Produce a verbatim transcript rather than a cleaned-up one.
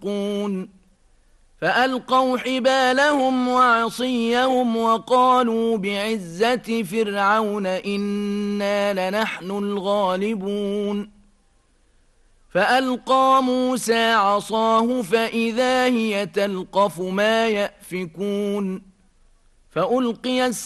ينطقون فألقوا حبالهم وعصيهم وقالوا بعزة فرعون إنا لنحن الغالبون فألقى موسى عصاه فإذا هي تلقف ما يأفكون فألقي